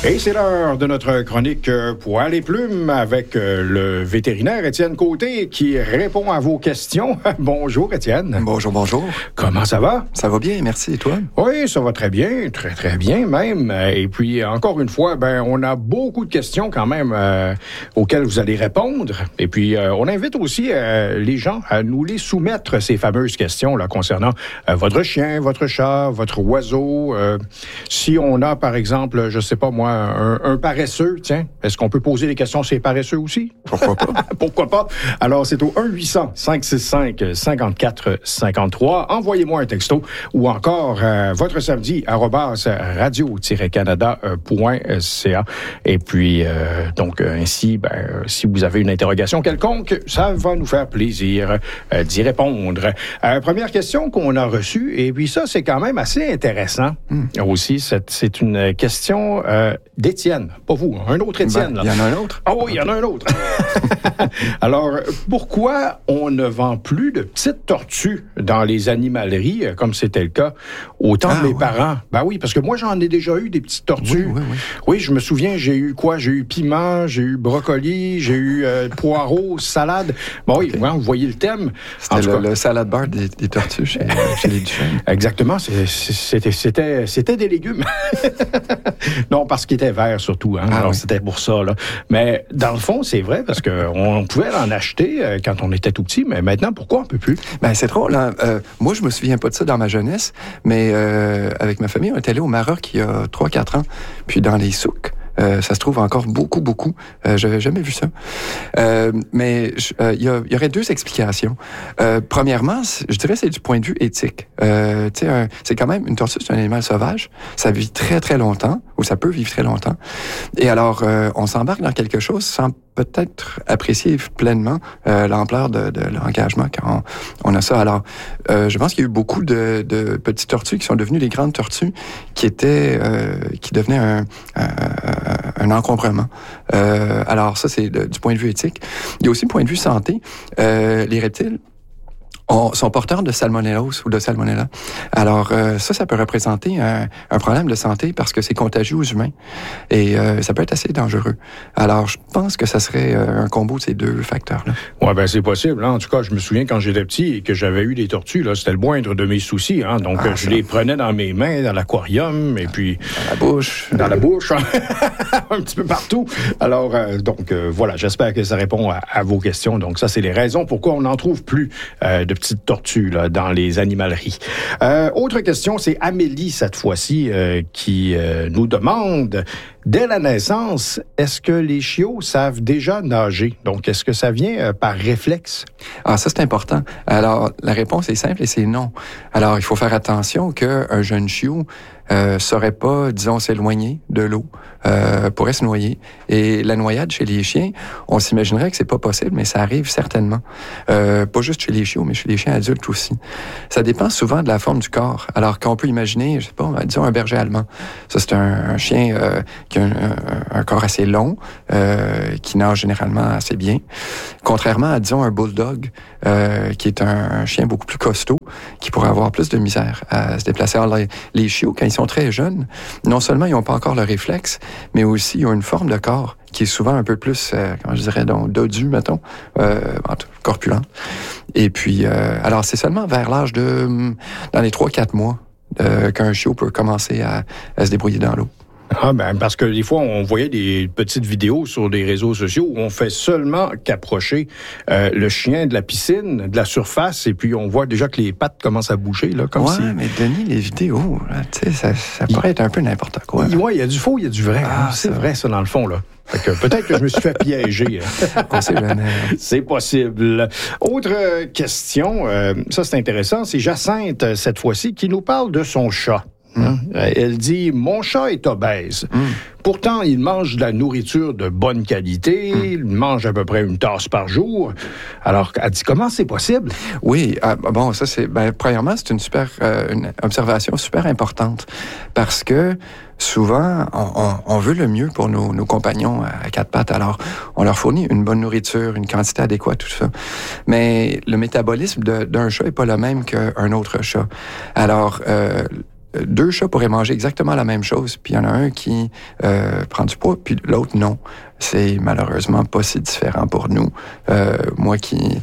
Et c'est l'heure de notre chronique Poil et Plumes avec le vétérinaire Étienne Côté qui répond à vos questions. Bonjour Étienne. Bonjour, bonjour. Comment ça va? Ça va bien, merci. Et toi? Oui, ça va très bien, très très bien même. Et puis encore une fois, on a beaucoup de questions quand même auxquelles vous allez répondre. Et puis on invite aussi les gens à nous les soumettre, ces fameuses questions là concernant votre chien, votre chat, votre oiseau. Si on a par exemple, je sais pas moi, un paresseux, tiens, est-ce qu'on peut poser des questions sur les paresseux aussi? Pourquoi pas? Pourquoi pas? Alors, c'est au 1-800-565-5453. Envoyez-moi un texto ou encore votre samedi @radio-canada.ca. Et puis, donc, ainsi, si vous avez une interrogation quelconque, ça va nous faire plaisir d'y répondre. Première question qu'on a reçue, et puis ça, c'est quand même assez intéressant aussi. C'est une question d'Étienne, pas vous, un autre Étienne. Il y en a un autre? Ah oui, il y en a un autre. Alors, pourquoi on ne vend plus de petites tortues dans les animaleries, comme c'était le cas au temps de mes parents? Ben oui, parce que moi, j'en ai déjà eu des petites tortues. Oui, je me souviens, j'ai eu quoi? J'ai eu piment, j'ai eu brocoli, j'ai eu poireaux, salade. Bon oui, vous voyez le thème. C'était le salad bar des tortues chez les Duchesnes. Exactement, c'était des légumes. Non, parce qu'ils étaient verts surtout. Alors, c'était pour ça. Là. Mais dans le fond, c'est vrai, parce qu'on pouvait en acheter quand on était tout petit, mais maintenant, pourquoi on ne peut plus? C'est drôle. Hein? Moi, je me souviens pas de ça dans ma jeunesse, mais avec ma famille, on est allé au Maroc il y a 3-4 ans, puis dans les souks. Ça se trouve encore beaucoup. J'avais jamais vu ça. Mais il y aurait deux explications. Premièrement, je dirais c'est du point de vue éthique. C'est quand même une tortue, c'est un animal sauvage. Ça vit très très longtemps, ou ça peut vivre très longtemps. Et alors, on s'embarque dans quelque chose sans peut-être apprécier pleinement l'ampleur de l'engagement quand on a ça. Alors, je pense qu'il y a eu beaucoup de petites tortues qui sont devenues les grandes tortues qui devenaient un encombrement. Alors ça, c'est du point de vue éthique. Il y a aussi le point de vue santé. Les reptiles sont porteurs de salmonellose ou de salmonella. Alors, ça peut représenter un problème de santé parce que c'est contagieux aux humains et ça peut être assez dangereux. Alors, je pense que ça serait un combo de ces deux facteurs-là. Oui, c'est possible. Hein. En tout cas, je me souviens quand j'étais petit et que j'avais eu des tortues, là, c'était le moindre de mes soucis. Hein. Donc, je les prenais dans mes mains, dans l'aquarium et puis... Dans la bouche. Dans la bouche, un petit peu partout. Alors, voilà, j'espère que ça répond à vos questions. Donc, ça, c'est les raisons pourquoi on n'en trouve plus de petites tortues là, dans les animaleries. Autre question, c'est Amélie, cette fois-ci, qui nous demande, dès la naissance, est-ce que les chiots savent déjà nager? Donc, est-ce que ça vient par réflexe? Ah, ça, c'est important. Alors, la réponse est simple et c'est non. Alors, il faut faire attention qu'un jeune chiot saurait pas, disons, s'éloigner de l'eau, pourrait se noyer. Et la noyade chez les chiens, on s'imaginerait que c'est pas possible, mais ça arrive certainement. Pas juste chez les chiots, mais chez les chiens adultes aussi. Ça dépend souvent de la forme du corps. Alors qu'on peut imaginer, je sais pas, disons un berger allemand. Ça, c'est un chien qui a un corps assez long, qui nage généralement assez bien. Contrairement à, disons, un bulldog, qui est un chien beaucoup plus costaud, qui pourrait avoir plus de misère à se déplacer. Alors, les chiots, quand ils sont très jeunes, non seulement ils n'ont pas encore le réflexe, mais aussi ils ont une forme de corps qui est souvent un peu plus, comment je dirais, donc, dodu, mettons, corpulent. Et puis, alors c'est seulement vers l'âge de, dans les 3-4 mois, qu'un chiot peut commencer à se débrouiller dans l'eau. Parce que des fois, on voyait des petites vidéos sur des réseaux sociaux où on fait seulement qu'approcher le chien de la piscine, de la surface, et puis on voit déjà que les pattes commencent à bouger. Là, comme si... mais Denis, les vidéos, tu sais, ça pourrait être un peu n'importe quoi. Oui, il y a du faux, il y a du vrai. C'est vrai, ça, dans le fond, là. Fait que peut-être que je me suis fait piéger. On sait jamais. C'est possible. Autre question, ça c'est intéressant, c'est Jacinthe, cette fois-ci, qui nous parle de son chat. Elle dit, mon chat est obèse. Pourtant, il mange de la nourriture de bonne qualité. Il mange à peu près une tasse par jour. Alors, elle dit, comment c'est possible? Oui, ça c'est... premièrement, c'est une observation super importante. Parce que souvent, on veut le mieux pour nos compagnons à quatre pattes. Alors, on leur fournit une bonne nourriture, une quantité adéquate, tout ça. Mais le métabolisme d'un chat n'est pas le même qu'un autre chat. Alors, 2 chats pourraient manger exactement la même chose, puis il y en a un qui prend du poids, puis l'autre non. C'est malheureusement pas si différent pour nous. Moi qui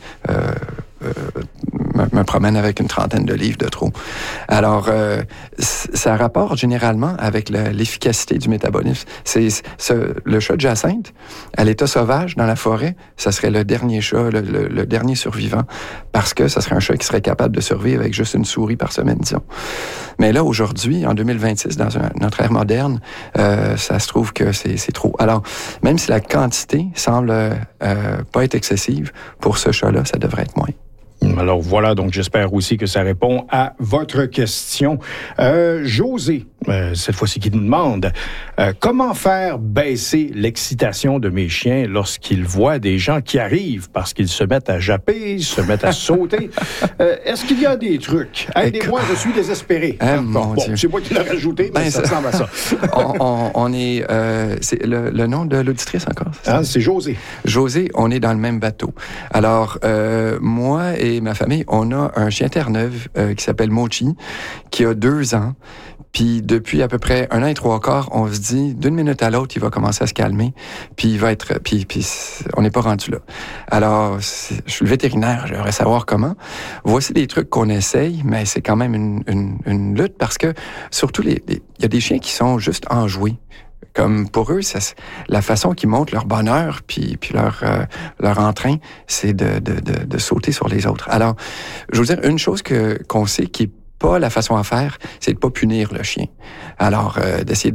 me promène avec une 30aine de livres de trop. Alors, ça rapporte généralement avec l'efficacité du métabolisme. Le chat de Jacinthe, à l'état sauvage, dans la forêt, ça serait le dernier chat, le dernier survivant, parce que ça serait un chat qui serait capable de survivre avec juste une souris par semaine, disons. Mais là, aujourd'hui, en 2026, dans notre ère moderne, ça se trouve que c'est trop. Alors, même si la quantité semble pas être excessive, pour ce chat-là, ça devrait être moins. Alors voilà, donc j'espère aussi que ça répond à votre question. José, cette fois-ci, qui nous demande comment faire baisser l'excitation de mes chiens lorsqu'ils voient des gens qui arrivent parce qu'ils se mettent à japper, se mettent à sauter. Est-ce qu'il y a des trucs? Aidez-moi, je suis désespéré. Bon, c'est moi qui l'ai rajouté, mais ça ressemble à ça. on est... c'est le nom de l'auditrice encore? C'est José. José, on est dans le même bateau. Alors, moi et ma famille, on a un chien Terre-Neuve qui s'appelle Mochi, qui a 2 ans. Puis depuis à peu près 1 an et 3 quarts, on se dit, d'une minute à l'autre, il va commencer à se calmer. Puis il va être... Puis on n'est pas rendu là. Alors, je suis le vétérinaire, j'aimerais savoir comment. Voici des trucs qu'on essaye, mais c'est quand même une lutte parce que, surtout, il y a des chiens qui sont juste enjoués. Comme pour eux, la façon qu'ils montrent leur bonheur puis leur entrain, c'est de sauter sur les autres. Alors, je veux dire, une chose qu'on sait qui est pas la façon à faire, c'est de pas punir le chien. Alors, d'essayer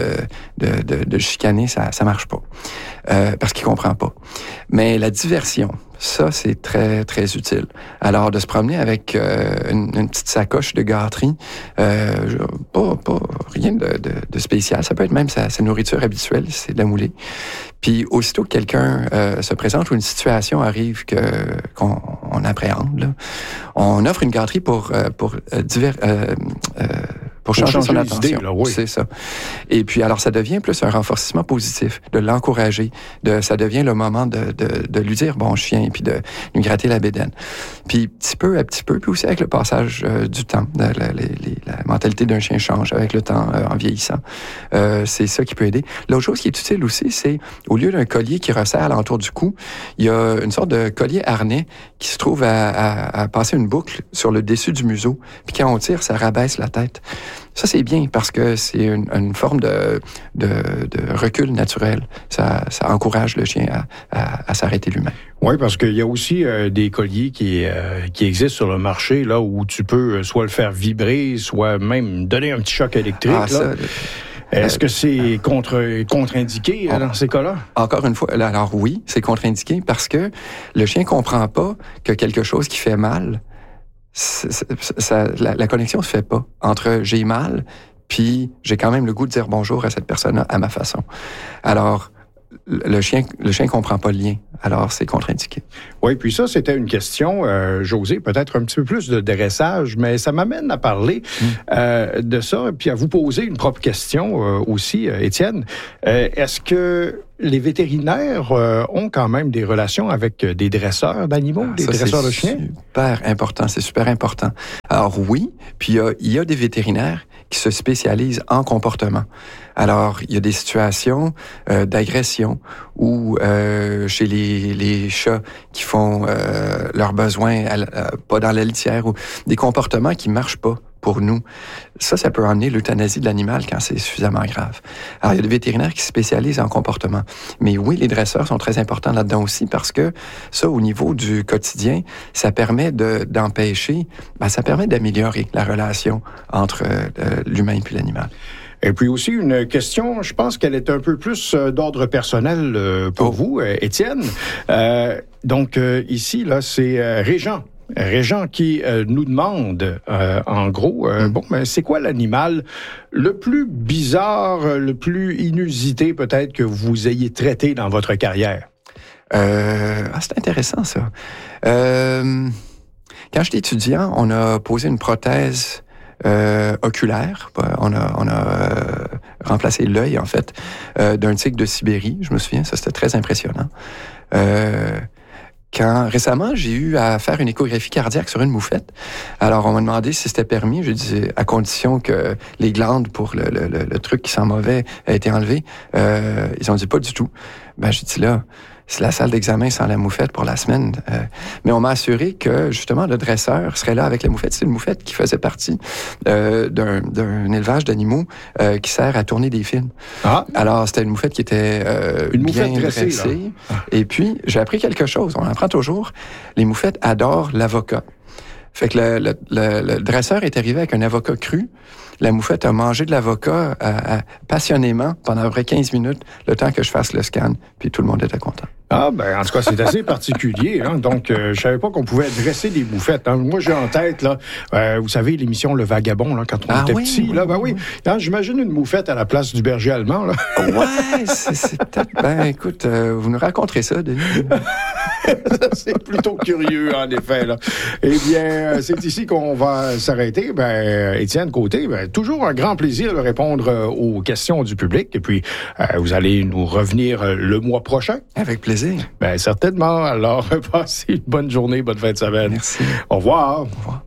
de chicaner, ça marche pas. Parce qu'il comprend pas. Mais la diversion, ça, c'est très, très utile. Alors, de se promener avec une petite sacoche de gâterie, pas rien de spécial. Ça peut être même sa nourriture habituelle, c'est de la moulée. Puis, aussitôt que quelqu'un se présente ou une situation arrive qu'on appréhende, là, on offre une gâterie pour changer son attention. Idées, là, oui. C'est ça. Et puis, alors, ça devient plus un renforcement positif, de l'encourager. Ça devient le moment de lui dire bon chien, puis de lui gratter la bédaine. Puis, petit peu à petit peu, puis aussi avec le passage du temps, la mentalité d'un chien change avec le temps en vieillissant. C'est ça qui peut aider. L'autre chose qui est utile aussi, c'est au lieu d'un collier qui resserre à l'entour du cou, il y a une sorte de collier harnais qui se trouve à passer une boucle sur le dessus du museau. Puis quand on tire, ça rabaisse la tête. Ça, c'est bien parce que c'est une forme de recul naturel. Ça encourage le chien à s'arrêter lui-même. Oui, parce qu'il y a aussi des colliers qui existent sur le marché là où tu peux soit le faire vibrer, soit même donner un petit choc électrique. Est-ce que c'est contre-indiqué dans ces cas-là? Encore une fois, alors oui, c'est contre-indiqué parce que le chien comprend pas que quelque chose qui fait mal, la connexion se fait pas entre j'ai mal puis j'ai quand même le goût de dire bonjour à cette personne-là à ma façon. Alors, le chien comprend pas le lien. Alors, c'est contre-indiqué. Oui, puis ça, c'était une question, José, peut-être un petit peu plus de dressage, mais ça m'amène à parler de ça, puis à vous poser une propre question aussi, Étienne. Est-ce que les vétérinaires ont quand même des relations avec des dresseurs d'animaux, des dresseurs de chiens? C'est super important. Alors oui, puis il y a des vétérinaires qui se spécialisent en comportement. Alors, il y a des situations d'agression où chez les chats qui font leurs besoins pas dans la litière ou des comportements qui marchent pas pour nous. Ça peut amener l'euthanasie de l'animal quand c'est suffisamment grave. Alors, il y a des vétérinaires qui se spécialisent en comportement. Mais oui, les dresseurs sont très importants là-dedans aussi parce que ça, au niveau du quotidien, ça permet d'empêcher, ça permet d'améliorer la relation entre l'humain et l'animal. Et puis aussi une question, je pense qu'elle est un peu plus d'ordre personnel pour vous, Étienne. Donc ici, là, c'est Régent. Régent qui nous demande, en gros, c'est quoi l'animal le plus bizarre, le plus inusité peut-être que vous ayez traité dans votre carrière? C'est intéressant ça. Quand j'étais étudiant, on a posé une prothèse oculaire. On a remplacé l'œil, en fait, d'un tigre de Sibérie, je me souviens. Ça, c'était très impressionnant. récemment, j'ai eu à faire une échographie cardiaque sur une moufette. Alors, on m'a demandé si c'était permis. J'ai dit, à condition que les glandes pour le truc qui sent mauvais aient été enlevées. Ils ont dit pas du tout. Ben, j'ai dit là, c'est la salle d'examen sans la moufette pour la semaine. Mais on m'a assuré que, justement, le dresseur serait là avec la moufette. C'est une moufette qui faisait partie d'un élevage d'animaux qui sert à tourner des films. Ah. Alors, c'était une moufette qui était une bien moufette dressée. Et puis, j'ai appris quelque chose. On apprend toujours. Les moufettes adorent l'avocat. Fait que le dresseur est arrivé avec un avocat cru. La moufette a mangé de l'avocat passionnément pendant à peu près 15 minutes, le temps que je fasse le scan, puis tout le monde était content. Ah, ben, en tout cas, c'est assez particulier, hein? Donc, je savais pas qu'on pouvait dresser des moufettes, hein? Moi, j'ai en tête, là, vous savez, l'émission Le Vagabond, là, quand on était petit, là, ben oui. Hein, j'imagine une moufette à la place du berger allemand, là. Ouais, c'est peut-être, ben, écoute, vous nous raconterez ça, Denis. C'est plutôt curieux, en effet, là. Eh bien, c'est ici qu'on va s'arrêter. Ben, Étienne Côté, ben, toujours un grand plaisir de répondre aux questions du public. Et puis, vous allez nous revenir le mois prochain. Avec plaisir. Ben, certainement. Alors, passez une bonne journée, bonne fin de semaine. Merci. Au revoir. Au revoir.